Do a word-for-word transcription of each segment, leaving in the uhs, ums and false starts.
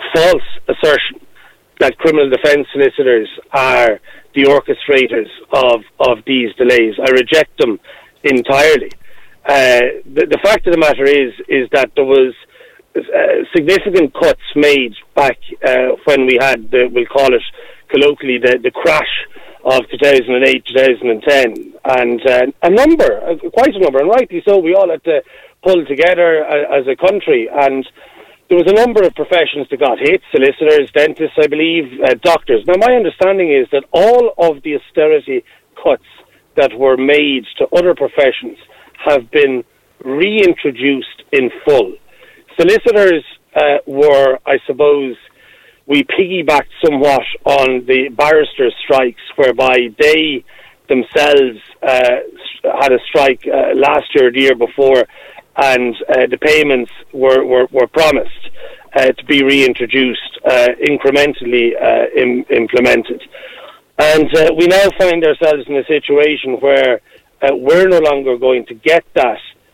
false assertion that criminal defence solicitors are the orchestrators of, of these delays. I reject them entirely. Uh, the, the fact of the matter is, is that there was uh, significant cuts made back uh, when we had, the, we'll call it colloquially, the, the crash of two thousand eight, two thousand ten, and uh, a number, uh, quite a number, and rightly so, we all had to pull together uh, as a country, and there was a number of professions that got hit: solicitors, dentists, I believe, uh, doctors. Now, my understanding is that all of the austerity cuts that were made to other professions have been reintroduced in full. Solicitors uh, were, I suppose, we piggybacked somewhat on the barristers' strikes, whereby they themselves uh, had a strike uh, last year or the year before, and uh, the payments were, were, were promised uh, to be reintroduced, uh, incrementally uh, im- implemented. And uh, we now find ourselves in a situation where uh, we're no longer going to get that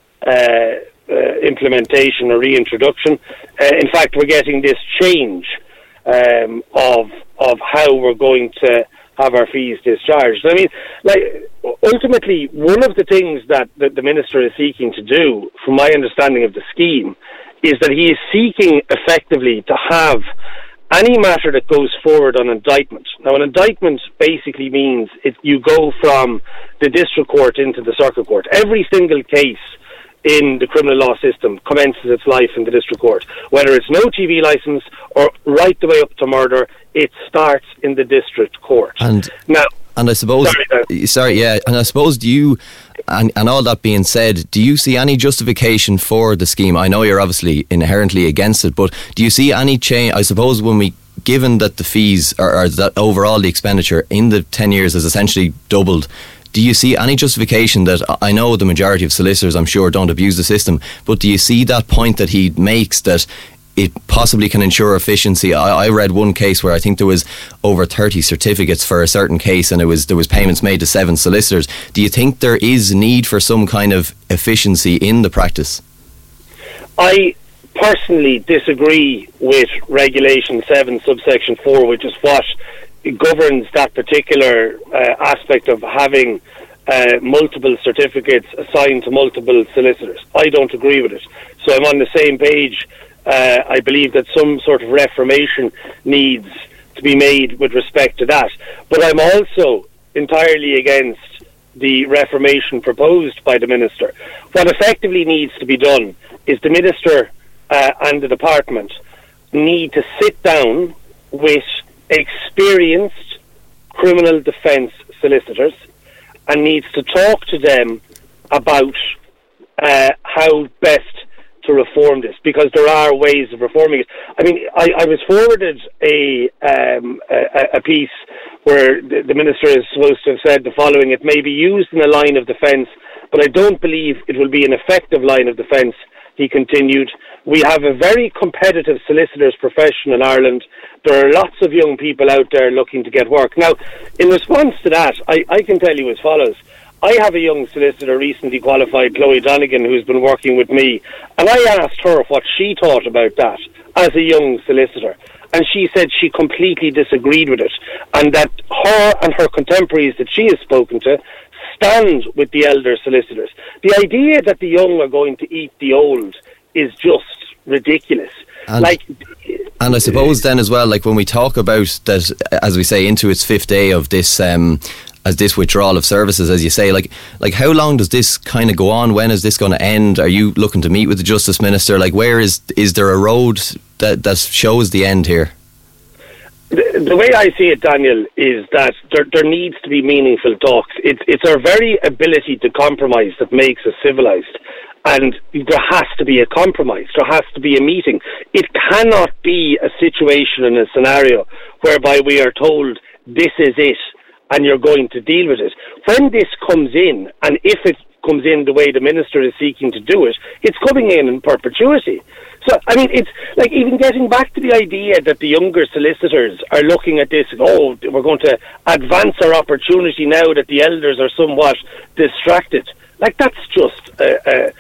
uh, uh, implementation or reintroduction. Uh, in fact, we're getting this change um, of of how we're going to have our fees discharged. I mean, like, ultimately, one of the things that, that the Minister is seeking to do, from my understanding of the scheme, is that he is seeking effectively to have any matter that goes forward on indictment. Now, an indictment basically means it, you go from the district court into the circuit court. Every single case in the criminal law system commences its life in the district court. Whether it's no T V licence or right the way up to murder, it starts in the district court. And now, and I suppose, sorry, uh, sorry, yeah, and I suppose, do you, and, and all that being said, do you see any justification for the scheme? I know you're obviously inherently against it, but do you see any change? I suppose when we, given that the fees, or, or that overall the expenditure in the ten years has essentially doubled, do you see any justification that, I know the majority of solicitors, I'm sure, don't abuse the system, but do you see that point that he makes, that it possibly can ensure efficiency? I, I read one case where I think there was over thirty certificates for a certain case, and it was there was payments made to seven solicitors. Do you think there is need for some kind of efficiency in the practice? I personally disagree with Regulation seven, subsection four, which is what governs that particular uh, aspect of having uh, multiple certificates assigned to multiple solicitors. I don't agree with it. So I'm on the same page. Uh, I believe that some sort of reformation needs to be made with respect to that. But I'm also entirely against the reformation proposed by the Minister. What effectively needs to be done is the Minister uh, and the Department need to sit down with experienced criminal defence solicitors and needs to talk to them about uh, how best to reform this, because there are ways of reforming it. I mean, I, I was forwarded a, um, a a piece where the, the Minister is supposed to have said the following: it may be used in a line of defence, but I don't believe it will be an effective line of defence. He continued, we have a very competitive solicitors profession in Ireland. There are lots of young people out there looking to get work. Now, in response to that, I, I can tell you as follows. I have a young solicitor, recently qualified, Chloe Donegan, who's been working with me, and I asked her what she thought about that as a young solicitor, and she said she completely disagreed with it, and that her and her contemporaries that she has spoken to stand with the elder solicitors. The idea that the young are going to eat the old is just ridiculous. And, like, and I suppose then as well, like when we talk about that, as we say, into its fifth day of this um, as this withdrawal of services, as you say, like like how long does this kind of go on? When is this going to end? Are you looking to meet with the Justice Minister? Like, where is is there a road that, that shows the end here? The, the way I see it, Daniel, is that there, there needs to be meaningful talks. It's, it's our very ability to compromise that makes us civilised. And there has to be a compromise. There has to be a meeting. It cannot be a situation and a scenario whereby we are told this is it and you're going to deal with it. When this comes in, and if it comes in the way the Minister is seeking to do it, it's coming in in perpetuity. So, I mean, it's like even getting back to the idea that the younger solicitors are looking at this, oh, we're going to advance our opportunity now that the elders are somewhat distracted. Like, that's just a, a,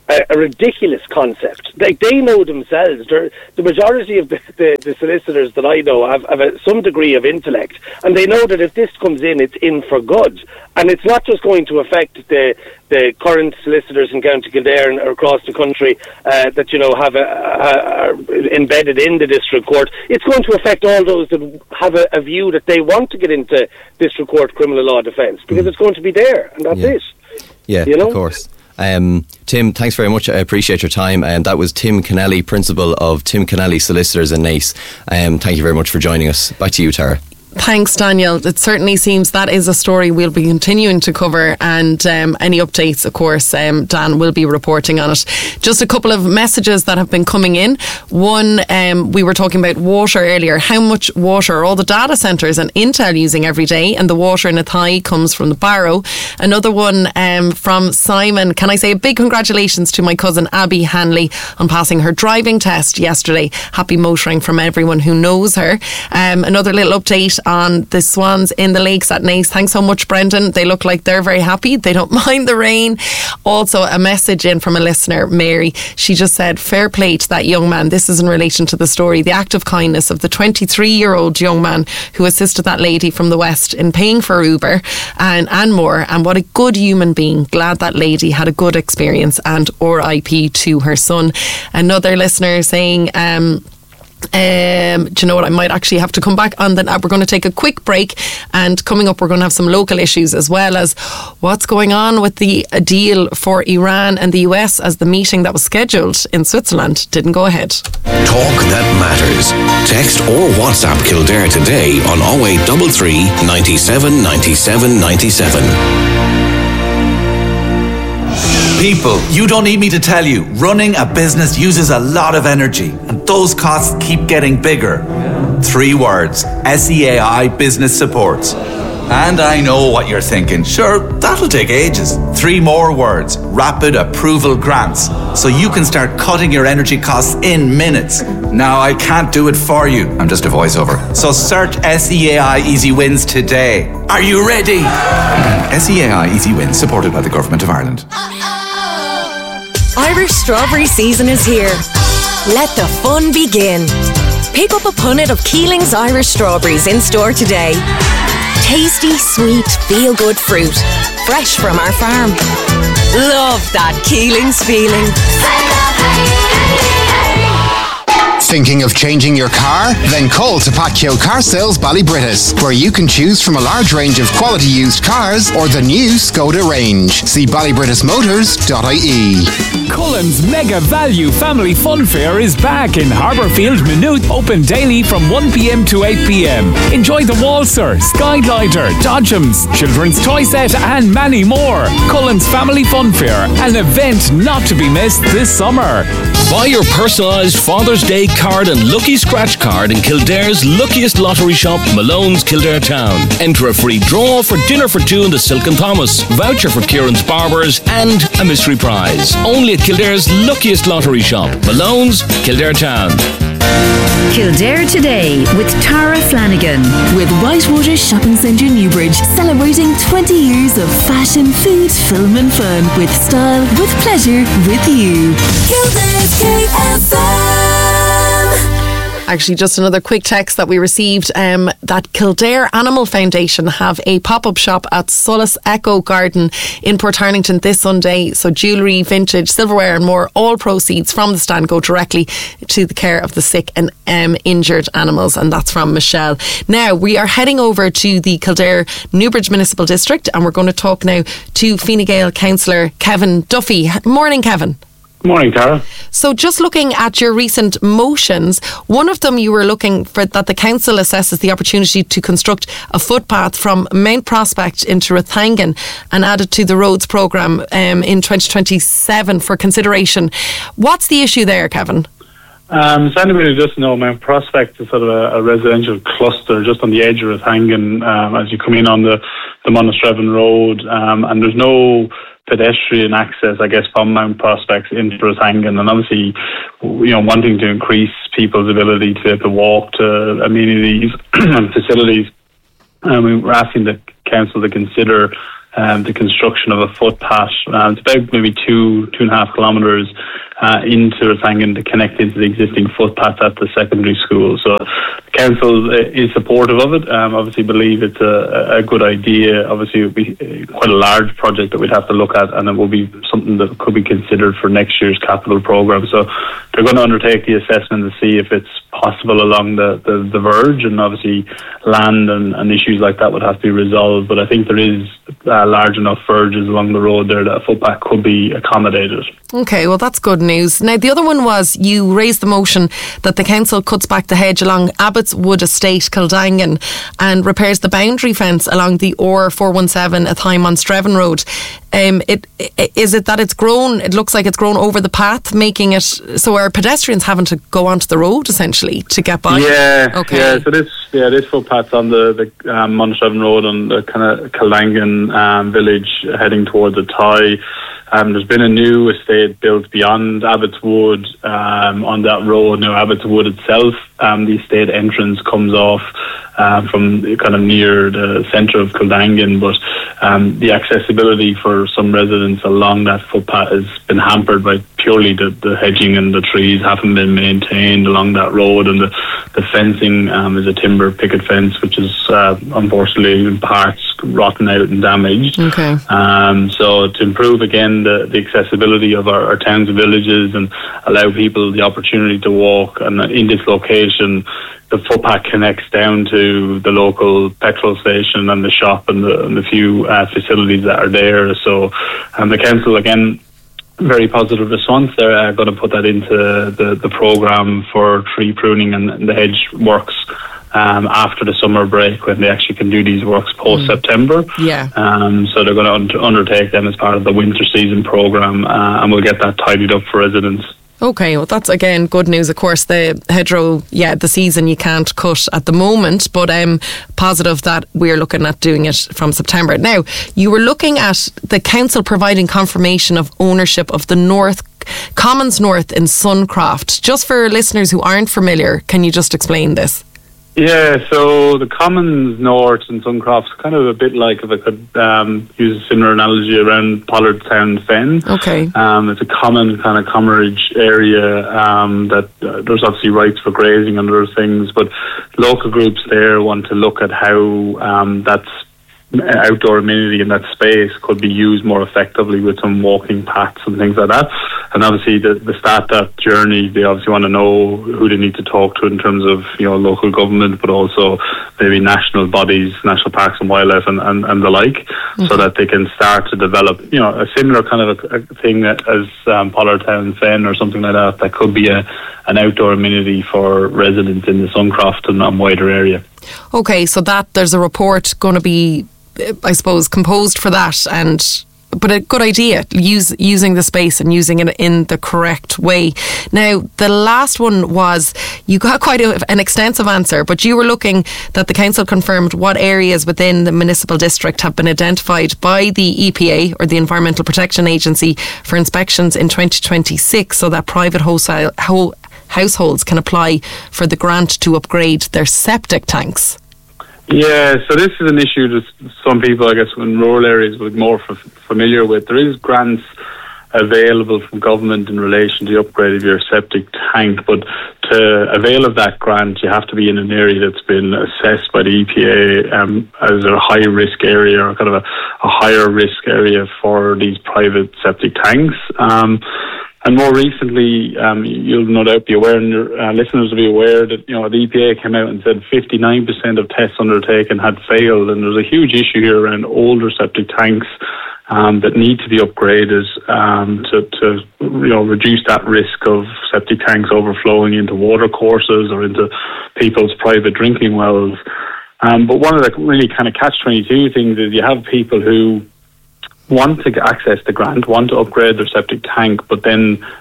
a, a ridiculous concept. Like, they know themselves. They're, the majority of the, the, the solicitors that I know have, have a, some degree of intellect, and they know that if this comes in, it's in for good. And it's not just going to affect the the current solicitors in County Kildare and across the country uh, that, you know, have a, a, a embedded in the district court. It's going to affect all those that have a, a view that they want to get into district court criminal law defence, because mm. it's going to be there, and that's yeah. it. Yeah, you know? Of course. Um, Tim, thanks very much. I appreciate your time. And um, that was Tim Kennelly, Principal of Tim Kennelly Solicitors in Naas. Um, thank you very much for joining us. Back to you, Tara. Thanks, Daniel. It certainly seems that is a story we'll be continuing to cover, and um, any updates, of course, um, Dan will be reporting on it. Just a couple of messages that have been coming in. One, um, we were talking about water earlier. How much water are all the data centres and Intel using every day? And the water in Athy comes from the Barrow. Another one um, from Simon. Can I say a big congratulations to my cousin Abby Hanley on passing her driving test yesterday. Happy motoring from everyone who knows her. Um, another little update on the swans in the lakes at Naas. Thanks so much, Brendan. They look like they're very happy. They don't mind the rain. Also, a message in from a listener, Mary. She just said, fair play to that young man. This is in relation to the story. The act of kindness of the twenty-three-year-old young man who assisted that lady from the West in paying for Uber and, and more. And what a good human being. Glad that lady had a good experience, and R I P to her son. Another listener saying, um, Um, do you know what, I might actually have to come back on that. We're going to take a quick break, and coming up we're going to have some local issues, as well as what's going on with the deal for Iran and the U S, as the meeting that was scheduled in Switzerland didn't go ahead. Talk that matters. Text or WhatsApp Kildare today on oh eight three three, ninety-seven, ninety-seven, ninety-seven. People, you don't need me to tell you, running a business uses a lot of energy, and those costs keep getting bigger. Three words: S E A I Business Supports. And I know what you're thinking. Sure, that'll take ages. Three more words: Rapid Approval Grants. So you can start cutting your energy costs in minutes. Now, I can't do it for you. I'm just a voiceover. So search S E A I Easy Wins today. Are you ready? S E A I Easy Wins, supported by the Government of Ireland. Irish strawberry season is here. Let the fun begin. Pick up a punnet of Keeling's Irish strawberries in store today. Tasty, sweet, feel-good fruit. Fresh from our farm. Love that Keeling's feeling. Thinking of changing your car? Then call to Pacchio Car Sales Ballybrittis, where you can choose from a large range of quality used cars or the new Skoda range. See ballybrittis motors dot I E. Cullen's Mega Value Family Fun Fair is back in Harbourfield, Maynooth, open daily from one p.m. to eight p.m. Enjoy the Walser, Skyglider, Dodgems, Children's Toy Set and many more. Cullen's Family Fun Fair, an event not to be missed this summer. Buy your personalised Father's Day card and Lucky Scratch card in Kildare's luckiest lottery shop, Malone's Kildare Town. Enter a free draw for dinner for two in the Silk and Thomas, voucher for Kieran's Barbers and a mystery prize. Only at Kildare's luckiest lottery shop, Malone's Kildare Town. Kildare Today with Tara Flanagan, with Whitewater Shopping Centre Newbridge, celebrating twenty years of fashion, food, film and fun, with style, with pleasure, with you. Kildare's K F M. Actually, just another quick text that we received, um, that Kildare Animal Foundation have a pop-up shop at Solace Echo Garden in Portarlington this Sunday. So jewellery, vintage, silverware and more, all proceeds from the stand go directly to the care of the sick and um, injured animals. And that's from Michelle. Now, we are heading over to the Kildare Newbridge Municipal District, and we're going to talk now to Fine Gael Councillor Kevin Duffy. Morning, Kevin. Good morning, Tara. So just looking at your recent motions, one of them you were looking for that the council assesses the opportunity to construct a footpath from Mount Prospect into Rathangan and add it to the roads programme um, in twenty twenty-seven for consideration. What's the issue there, Kevin? Um, so anybody who doesn't know, Mount Prospect is sort of a, a residential cluster just on the edge of Rathangan um, as you come in on the, the Monasterevin Road, um, and there's no pedestrian access, I guess, from Mount Prospect into Rathangan, and obviously, you know, wanting to increase people's ability to, to walk to amenities and facilities. Um, we're asking the council to consider um, the construction of a footpath. Uh, it's about maybe two, two and a half kilometres uh, into Rathangan to connect into the existing footpath at the secondary school. So the council is supportive of it. Um, obviously believe it's a, a good idea. Obviously it would be quite a large project that we'd have to look at, and it will be something that could be considered for next year's capital programme. So they're going to undertake the assessment to see if it's possible along the, the, the verge, and obviously land and, and issues like that would have to be resolved. But I think there is uh, large enough verges along the road there that a footpath could be accommodated. Okay, well that's good news. Now the other one was you raised the motion that the council cuts back the hedge along Abbott's Wood Estate, Kildangan, and repairs the boundary fence along the O R four one seven at High-Monstreven Road. Um, it, it, is it that it's grown, it looks like it's grown over the path, making it so our pedestrians having to go onto the road essentially to get by? Yeah, okay. yeah. So this, yeah, this footpath's on the, the um, Monstreven Road on the kind of Kildangan um, village heading towards the Thai. Um, there's been a new estate built beyond Abbott's Wood um, on that road. Now, Abbott's Wood itself, um, the estate entrance comes off uh, from kind of near the centre of Kildangan, but um, the accessibility for some residents along that footpath has been hampered by purely the, the hedging, and the trees haven't been maintained along that road, and the, the fencing um, is a timber picket fence, which is uh, unfortunately in parts rotten out and damaged. Okay. Um, so to improve again the, the accessibility of our, our towns and villages and allow people the opportunity to walk, and in this location the footpath connects down to the local petrol station and the shop and the, and the few uh, facilities that are there. So um, the council again, very positive response. They're uh, going to put that into the, the programme for tree pruning and, and the hedge works um, after the summer break, when they actually can do these works post-September. Mm. Yeah. Um, so they're going to un- undertake them as part of the winter season programme, uh, and we'll get that tidied up for residents. Okay, well that's again good news. Of course, the hedgerow, yeah, the season you can't cut at the moment, but um, positive that we're looking at doing it from September. Now, you were looking at the council providing confirmation of ownership of the North Commons North in Suncroft. Just for listeners who aren't familiar, can you just explain this? Yeah, so the Commons North and Suncroft's kind of a bit like, if I could um, use a similar analogy, around Pollardstown Fen. Okay. Um, it's a common kind of comerage area um, that uh, there's obviously rights for grazing and other things, but local groups there want to look at how um, that's outdoor amenity in that space could be used more effectively with some walking paths and things like that. And obviously the, the start that journey, they obviously want to know who they need to talk to in terms of, you know, local government, but also maybe national bodies, national parks and wildlife and, and, and the like, mm-hmm. so that they can start to develop, you know, a similar kind of a, a thing as um, Pollardstown Fen or something like that, that could be a, an outdoor amenity for residents in the Suncroft and um, wider area. Okay, so that there's a report going to be, I suppose, composed for that, and but a good idea, use using the space and using it in the correct way. Now, the last one was, you got quite a, an extensive answer, but you were looking that the council confirmed what areas within the municipal district have been identified by the E P A or the Environmental Protection Agency for inspections in twenty twenty-six, so that private wholesale, ho- households can apply for the grant to upgrade their septic tanks. Yeah, so this is an issue that some people, I guess, in rural areas would be more f- familiar with. There is grants available from government in relation to the upgrade of your septic tank, but to avail of that grant, you have to be in an area that's been assessed by the E P A um, as a high-risk area, or kind of a, a higher risk area for these private septic tanks. Um, And more recently, um, you'll no doubt be aware, and your uh, listeners will be aware, that, you know, the E P A came out and said fifty-nine percent of tests undertaken had failed, and there's a huge issue here around older septic tanks um, that need to be upgraded um, to, to, you know, reduce that risk of septic tanks overflowing into water courses or into people's private drinking wells. Um, but one of the really kind of catch twenty-two things is you have people who want to access the grant, want to upgrade their septic tank, but then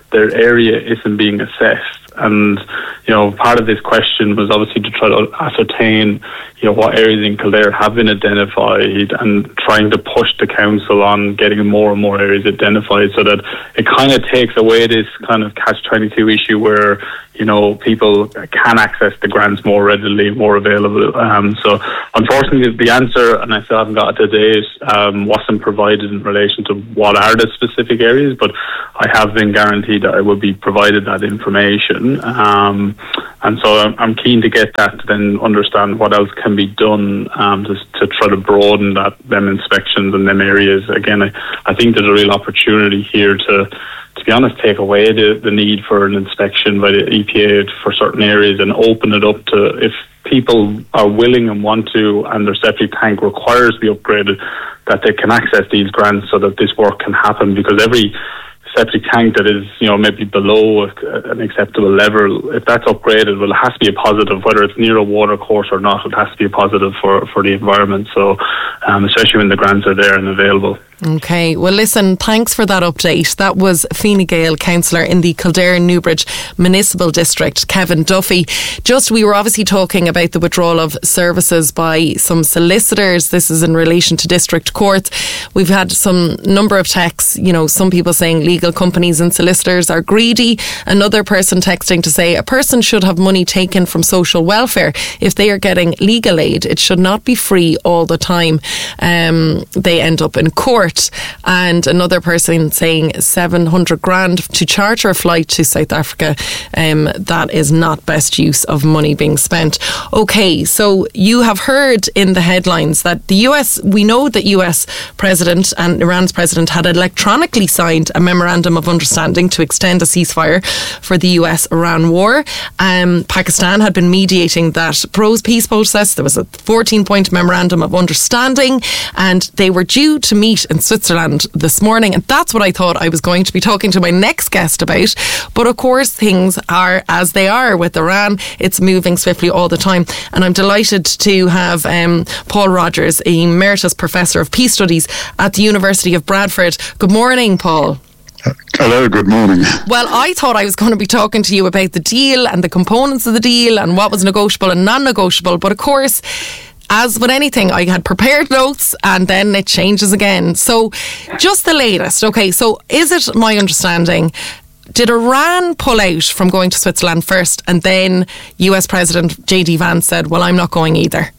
their area isn't being assessed. And, you know, part of this question was obviously to try to ascertain, you know, what areas in Kildare have been identified and trying to push the council on getting more and more areas identified so that it kind of takes away this kind of catch twenty-two issue where, you know, people can access the grants more readily, more available. Um, so, unfortunately, the answer, and I still haven't got it to date, um, wasn't provided in relation to what are the specific areas, but I have been guaranteed that I will be provided that information. Um, and so I'm, I'm keen to get that to then understand what else can be done um, to, to try to broaden that them inspections in them areas. Again, I, I think there's a real opportunity here to, to be honest, take away the, the need for an inspection by the E P A for certain areas and open it up to, if people are willing and want to, and their septic tank requires to be upgraded, that they can access these grants so that this work can happen, because every septic tank that is, you know, maybe below a, an acceptable level, if that's upgraded, well, it has to be a positive, whether it's near a water course or not. It has to be a positive for, for the environment. So, um, especially when the grants are there and available. Okay, well listen, thanks for that update. That was Fine Gael councillor in the Kildare Newbridge Municipal District, Kevin Duffy. Just, we were obviously talking about the withdrawal of services by some solicitors. This is in relation to district courts. We've had some number of texts, you know, some people saying legal companies and solicitors are greedy. Another person texting to say a person should have money taken from social welfare if they are getting legal aid. It should not be free all the time. Um, they end up in court. And another person saying seven hundred grand to charter a flight to South Africa. Um, that is not best use of money being spent. Okay, so you have heard in the headlines that the U S, we know that U S President and Iran's President had electronically signed a memorandum of understanding to extend a ceasefire for the U S Iran war. Um, Pakistan had been mediating that pros peace process. There was a fourteen point memorandum of understanding and they were due to meet in Switzerland this morning, and that's what I thought I was going to be talking to my next guest about. But of course things are as they are with Iran. It's moving swiftly all the time, and I'm delighted to have um, Paul Rogers, Emeritus Professor of Peace Studies at the University of Bradford. Good morning, Paul. Hello, good morning. Well, I thought I was going to be talking to you about the deal and the components of the deal and what was negotiable and non-negotiable, but of course, as with anything, I had prepared notes and then it changes again. So just the latest. Okay, so is it my understanding, did Iran pull out from going to Switzerland first and then U S President J D Vance said, well, I'm not going either?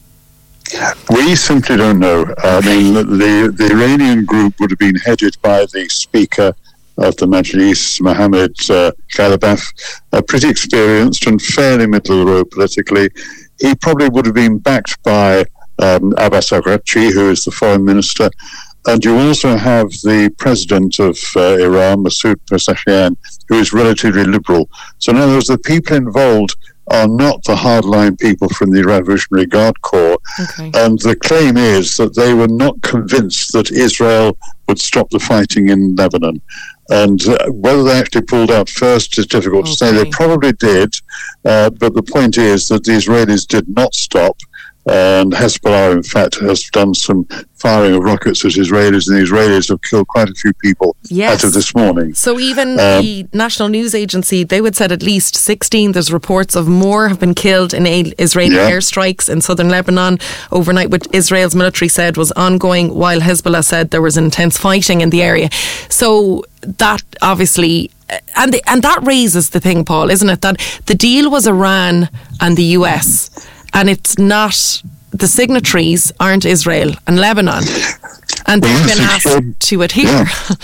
We simply don't know. I mean, the, the Iranian group would have been headed by the Speaker of the Majlis, Mohammed uh, Ghalibaf, uh, pretty experienced and fairly middle of the road politically. He probably would have been backed by um, Abbas Araghchi, who is the foreign minister. And you also have the president of uh, Iran, Masoud Pezeshkian, who is relatively liberal. So in other words, the people involved are not the hardline people from the Revolutionary Guard Corps. Okay. And the claim is that they were not convinced that Israel would stop the fighting in Lebanon. And uh, whether they actually pulled out first is difficult okay. to say. They probably did, uh, but the point is that the Israelis did not stop. And Hezbollah, in fact, has done some firing of rockets at Israelis, and the Israelis have killed quite a few people yes. as of this morning. So even um, the National News Agency, they would said at least sixteen. There's reports of more have been killed in Israeli yeah. airstrikes in southern Lebanon overnight, which Israel's military said was ongoing, while Hezbollah said there was intense fighting in the area. So that obviously... And the, and that raises the thing, Paul, isn't it? That the deal was Iran and the U S, and it's not, the signatories aren't Israel and Lebanon, and they've well, been asked to adhere. Yeah.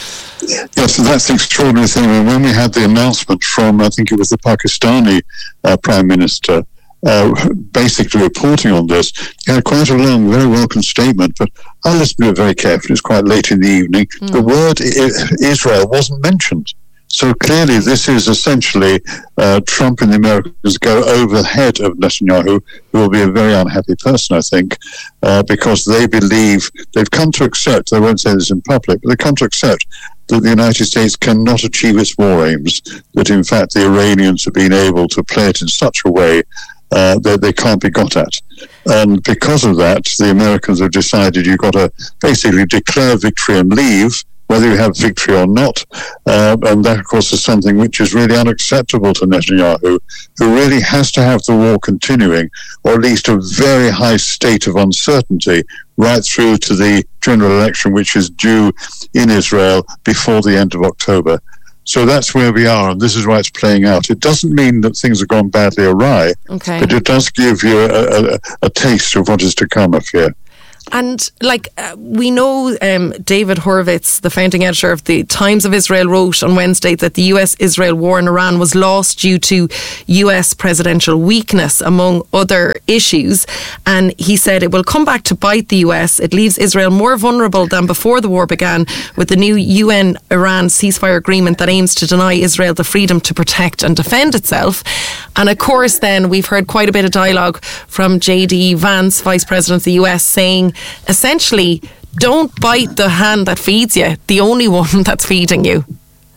Yes, that's the extraordinary thing. And when we had the announcement from, I think it was the Pakistani uh, Prime Minister, uh, basically reporting on this, he had quite a long, very welcome statement, but I listened to it very carefully. It's quite late in the evening. Mm. The word I- Israel wasn't mentioned. So clearly this is essentially uh, Trump and the Americans go over the head of Netanyahu, who will be a very unhappy person, I think, uh, because they believe, they've come to accept, they won't say this in public, but they've come to accept that the United States cannot achieve its war aims, that in fact the Iranians have been able to play it in such a way uh, that they can't be got at. And because of that, the Americans have decided you've got to basically declare victory and leave, whether you have victory or not. Uh, and that, of course, is something which is really unacceptable to Netanyahu, who really has to have the war continuing, or at least a very high state of uncertainty, right through to the general election, which is due in Israel before the end of October. So that's where we are, and this is why it's playing out. It doesn't mean that things have gone badly awry, okay. but it does give you a, a, a taste of what is to come, I fear. And, like, uh, we know um, David Horowitz, the founding editor of the Times of Israel, wrote on Wednesday that the U S-Israel war in Iran was lost due to U S presidential weakness, among other issues. And he said it will come back to bite the U S. It leaves Israel more vulnerable than before the war began, with the new U N-Iran ceasefire agreement that aims to deny Israel the freedom to protect and defend itself. And, of course, then we've heard quite a bit of dialogue from J D Vance, Vice President of the U S, saying essentially, don't bite the hand that feeds you, the only one that's feeding you.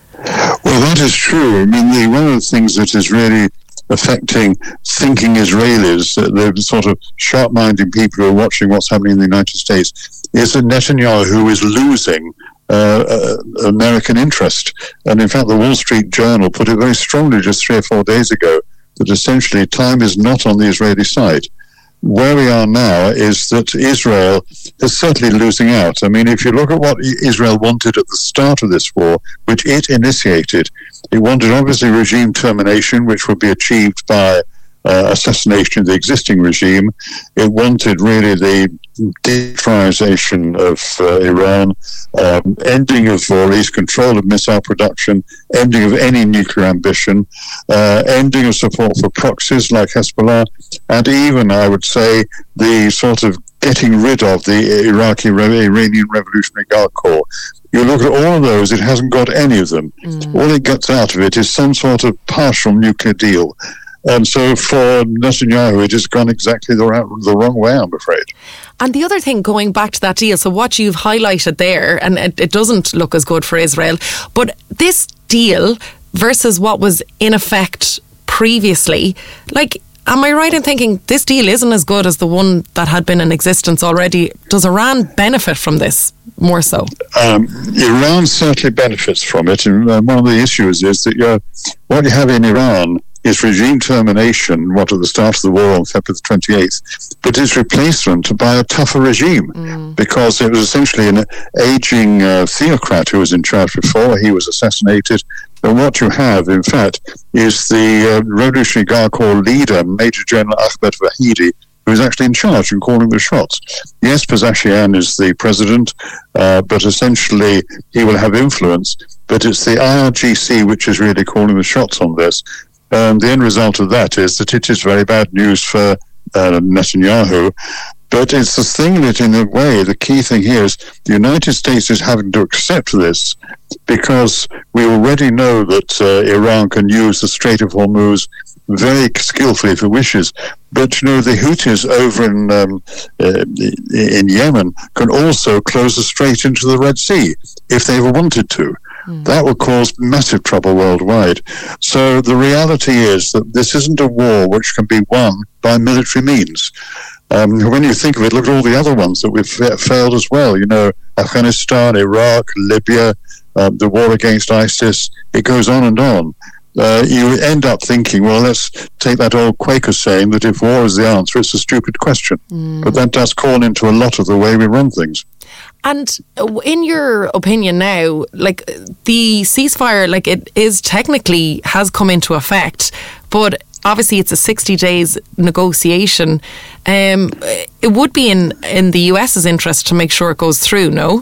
Well, that is true. I mean, the, one of the things that is really affecting thinking Israelis, uh, the sort of sharp-minded people who are watching what's happening in the United States, is that Netanyahu is losing uh, uh, American interest. And in fact, the Wall Street Journal put it very strongly just three or four days ago, that essentially time is not on the Israeli side. Where we are now is that Israel is certainly losing out. I mean, if you look at what Israel wanted at the start of this war, which it initiated, it wanted obviously regime termination, which would be achieved by uh, assassination of the existing regime. It wanted really the denuclearization of uh, Iran, um, ending of, or at least control of missile production, ending of any nuclear ambition, uh, ending of support for proxies like Hezbollah, and even, I would say, the sort of getting rid of the Iraqi Iranian Revolutionary Guard Corps. You look at all of those, it hasn't got any of them. Mm. All it gets out of it is some sort of partial nuclear deal. And so for Netanyahu, it has gone exactly the, the wrong way, I'm afraid. And the other thing, going back to that deal, so what you've highlighted there, and it, it doesn't look as good for Israel, but this deal versus what was in effect previously, like, am I right in thinking this deal isn't as good as the one that had been in existence already? Does Iran benefit from this more so? Um, Iran certainly benefits from it. And uh, one of the issues is that you're, what you have in Iran is regime termination, what at the start of the war on February the twenty-eighth, but its replacement by a tougher regime, mm. because it was essentially an aging uh, theocrat who was in charge before. He was assassinated. And what you have, in fact, is the uh, Revolutionary Guard Corps leader, Major General Ahmed Vahidi, who is actually in charge and calling the shots. Yes, Pezeshkian is the president, uh, but essentially he will have influence. But it's the I R G C which is really calling the shots on this. Um, the end result of that is that it is very bad news for uh, Netanyahu. But it's the thing that, in a way, the key thing here is the United States is having to accept this, because we already know that uh, Iran can use the Strait of Hormuz very skillfully if it wishes. But, you know, the Houthis over in um, uh, in Yemen can also close the strait into the Red Sea if they ever wanted to. Mm. That would cause massive trouble worldwide. So the reality is that this isn't a war which can be won by military means. Um, when you think of it, look at all the other ones that we've failed as well. You know, Afghanistan, Iraq, Libya, um, the war against ISIS. It goes on and on. Uh, you end up thinking, well, let's take that old Quaker saying that if war is the answer, it's a stupid question. Mm. But that does call into a lot of the way we run things. And in your opinion now, like, the ceasefire, like, it is technically has come into effect, but obviously it's a sixty days negotiation. Um, it would be in, in the US's interest to make sure it goes through, no?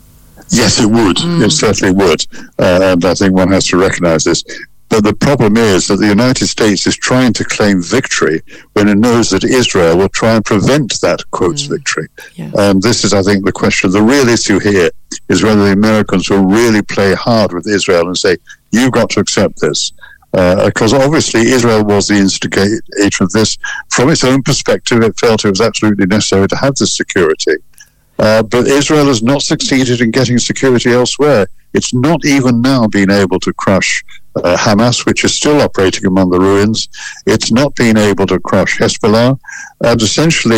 Yes, it would. Mm. It certainly would. Uh, and I think one has to recognise this. But the problem is that the United States is trying to claim victory when it knows that Israel will try and prevent that, quotes, mm. victory. Yes. And this is, I think, the question. The real issue here is whether the Americans will really play hard with Israel and say, you've got to accept this. Because uh, obviously Israel was the instigator of this. From its own perspective, it felt it was absolutely necessary to have this security. Uh, but Israel has not succeeded in getting security elsewhere. It's not even now been able to crush uh, Hamas, which is still operating among the ruins. It's not been able to crush Hezbollah. And essentially,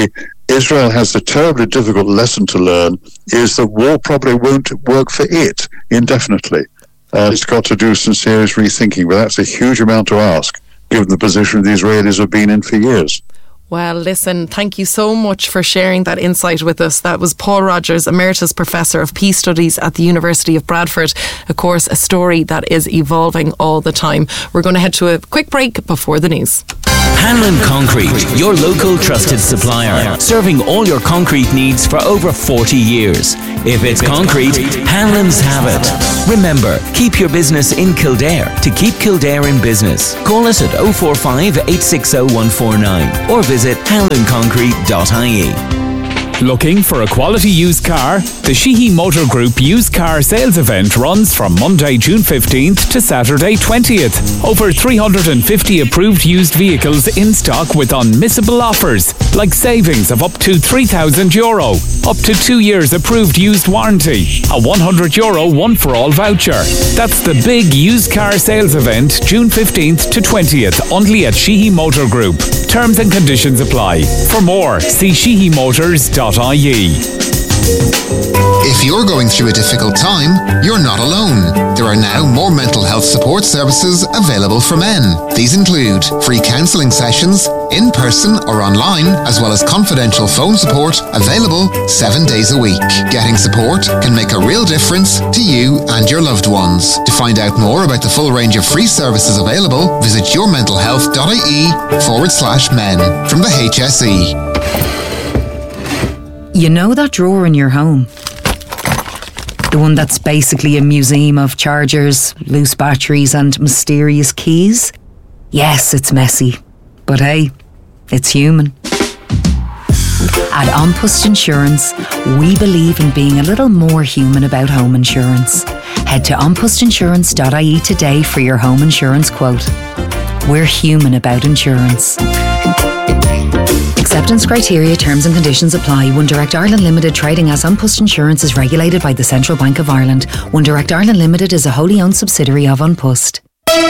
Israel has a terribly difficult lesson to learn, is that war probably won't work for it indefinitely. Uh, it's got to do some serious rethinking, but that's a huge amount to ask, given the position the Israelis have been in for years. Well, listen, thank you so much for sharing that insight with us. That was Paul Rogers, Emeritus Professor of Peace Studies at the University of Bradford. Of course, a story that is evolving all the time. We're going to head to a quick break before the news. Hanlon Concrete, your local trusted supplier, serving all your concrete needs for over forty years. If it's concrete, Hanlon's have it. Remember, keep your business in Kildare to keep Kildare in business. Call us at oh four five, eight six oh, one four nine or visit hanlon concrete dot I E. Looking for a quality used car? The Sheehy Motor Group used car sales event runs from Monday, June fifteenth to Saturday twentieth. Over three hundred fifty approved used vehicles in stock with unmissable offers, like savings of up to three thousand euro, up to two years approved used warranty, a one hundred euro one-for-all voucher. That's the big used car sales event, June fifteenth to twentieth, only at Sheehy Motor Group. Terms and conditions apply. For more, see sheehy motors dot I E. If you're going through a difficult time, you're not alone. There are now more mental health support services available for men. These include free counselling sessions, in person or online, as well as confidential phone support available seven days a week. Getting support can make a real difference to you and your loved ones. To find out more about the full range of free services available, visit your mental health dot I E forward slash men from the H S E. You know that drawer in your home? The one that's basically a museum of chargers, loose batteries and mysterious keys? Yes, it's messy. But hey, it's human. At An Post Insurance, we believe in being a little more human about home insurance. Head to an post insurance dot I E today for your home insurance quote. We're human about insurance. Acceptance criteria, terms and conditions apply. One Direct Ireland Limited, trading as An Post Insurance, is regulated by the Central Bank of Ireland. One Direct Ireland Limited is a wholly owned subsidiary of An Post.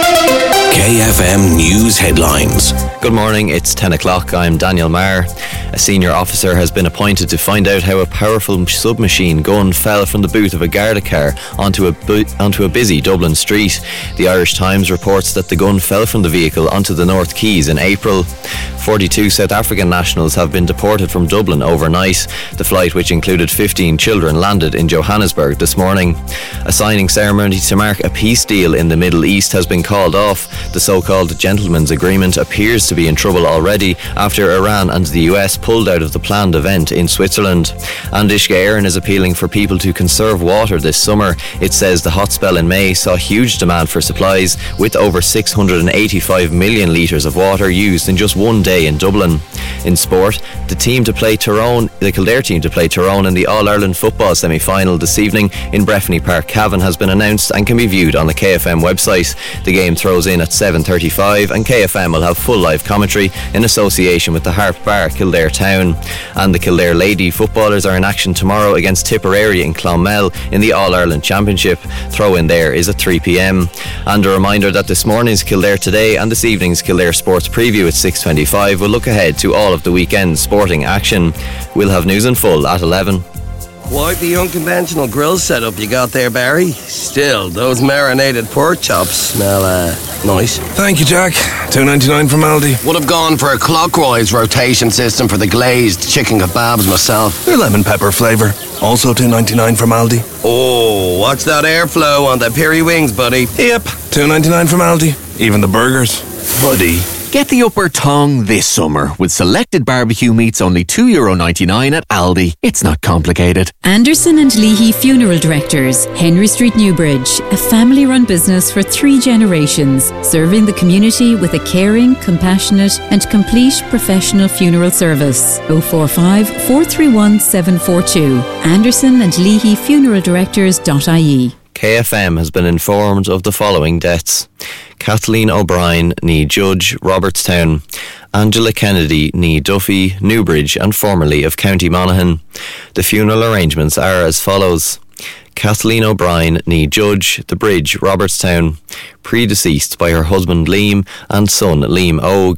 K F M News Headlines. Good morning, it's ten o'clock. I'm Daniel Marr. A senior officer has been appointed to find out how a powerful submachine gun fell from the boot of a Garda car onto a, bu- onto a busy Dublin street. The Irish Times reports that the gun fell from the vehicle onto the North Quays in April. forty-two South African nationals have been deported from Dublin overnight. The flight, which included fifteen children, landed in Johannesburg this morning. A signing ceremony to mark a peace deal in the Middle East has been called off. The so-called gentleman's agreement appears to be in trouble already after Iran and the U S pulled out of the planned event in Switzerland. Andishka Éireann is appealing for people to conserve water this summer. It says the hot spell in May saw huge demand for supplies, with over six hundred eighty-five million litres of water used in just one day in Dublin. In sport, the team to play Tyrone, the Kildare team to play Tyrone in the All-Ireland football semi-final this evening in Breffni Park, Cavan, has been announced and can be viewed on the K F M website. The game throws in at seven thirty-five and K F M will have full live commentary in association with the Harp Bar, Kildare Town. And the Kildare Lady footballers are in action tomorrow against Tipperary in Clonmel in the All-Ireland Championship. Throw-in there is at three p.m. And a reminder that this morning's Kildare Today and this evening's Kildare Sports Preview at six twenty-five will look ahead to all of the weekend's sporting action. We'll have news in full at eleven. Quite the unconventional grill setup you got there, Barry. Still, those marinated pork chops smell uh, nice. Thank you, Jack. two ninety-nine from Aldi. Would have gone for a clockwise rotation system for the glazed chicken kebabs myself. Your lemon pepper flavour. Also two ninety-nine from Aldi. Oh, watch that airflow on the peri wings, buddy. Yep, two ninety-nine from Aldi. Even the burgers. Buddy. Get the upper tongue this summer with selected barbecue meats only two euro ninety-nine at Aldi. It's not complicated. Anderson and Leahy Funeral Directors, Henry Street, Newbridge, a family-run business for three generations, serving the community with a caring, compassionate and complete professional funeral service. oh four five, four three one, seven four two. Anderson and Leahy Funeral Directors dot I E. K F M has been informed of the following deaths: Kathleen O'Brien, nee Judge, Robertstown; Angela Kennedy, nee Duffy, Newbridge and formerly of County Monaghan. The funeral arrangements are as follows: Kathleen O'Brien, nee Judge, The Bridge, Robertstown, predeceased by her husband Liam and son Liam Ogue.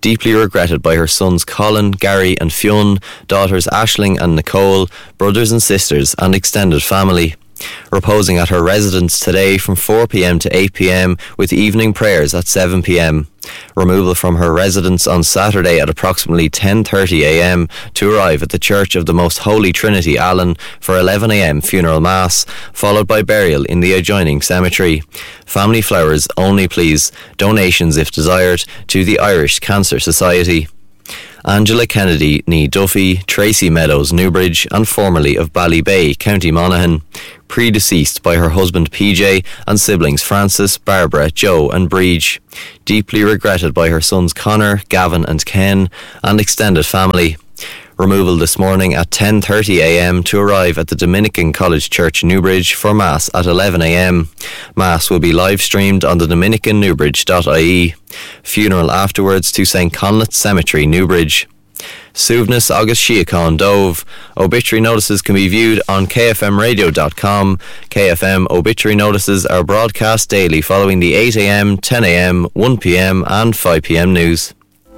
deeply regretted by her sons Colin, Gary and Fionn, daughters Aisling and Nicole, brothers and sisters and extended family. Reposing at her residence today from four p.m. to eight p.m. with evening prayers at seven p.m. Removal from her residence on Saturday at approximately ten thirty a.m. to arrive at the Church of the Most Holy Trinity, Allen, for eleven a.m. funeral mass, followed by burial in the adjoining cemetery. Family flowers only, please. Donations, if desired, to the Irish Cancer Society. Angela Kennedy, née Duffy, Tracy Meadows, Newbridge, and formerly of Ballybay, County Monaghan, predeceased by her husband P J and siblings Francis, Barbara, Joe and Breege, deeply regretted by her sons Connor, Gavin and Ken, and extended family. Removal this morning at ten thirty a.m. to arrive at the Dominican College Church, Newbridge, for Mass at eleven a.m. Mass will be live streamed on the dominican newbridge dot I E. Funeral afterwards to St Conleth's Cemetery, Newbridge. Suvness August Shiacon Dove. Obituary notices can be viewed on k f m radio dot com. K F M obituary notices are broadcast daily following the eight a.m, ten a.m, one p.m and five p.m news.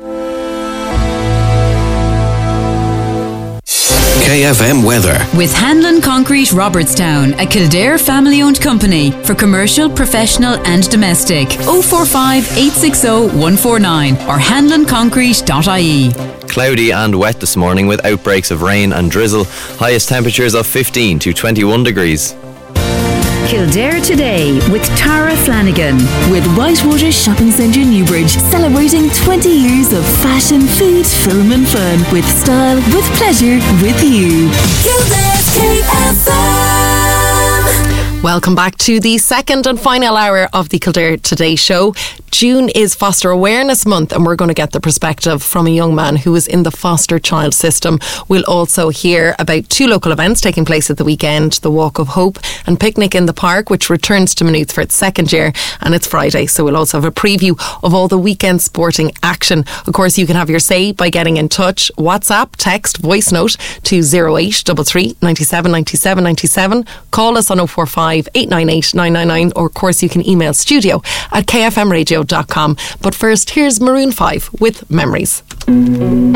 K F M weather. With Hanlon Concrete Robertstown, a Kildare family-owned company for commercial, professional and domestic. oh four five, eight six oh, one four nine or hanlon concrete dot I E. Cloudy and wet this morning with outbreaks of rain and drizzle. Highest temperatures of fifteen to twenty-one degrees. Kildare Today with Tara Flanagan. With Whitewater Shopping Centre Newbridge, celebrating twenty years of fashion, food, film and fun. With style, with pleasure, with you. Kildare's K F M. Welcome back to the second and final hour of the Kildare Today show. June is Foster Awareness Month and we're going to get the perspective from a young man who is in the foster child system. We'll also hear about two local events taking place at the weekend, the Walk of Hope and Picnic in the Park, which returns to Maynooth for its second year, and it's Friday, so we'll also have a preview of all the weekend sporting action. Of course, you can have your say by getting in touch. WhatsApp, text, voice note to oh eight three three, nine seven, nine seven, nine seven. Call us on oh four five, eight nine eight, nine nine nine, or of course you can email studio at k f m radio dot com. But first, here's Maroon five with Memories.